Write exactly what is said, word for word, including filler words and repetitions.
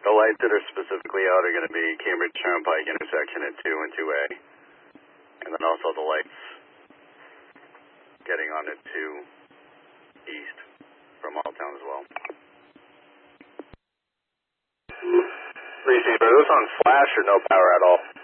The lights that are specifically out are going to be Cambridge Turnpike intersection at two and two A. And then also the lights getting on at two east from Alltown as well. Receiver, are those on flash or no power at all?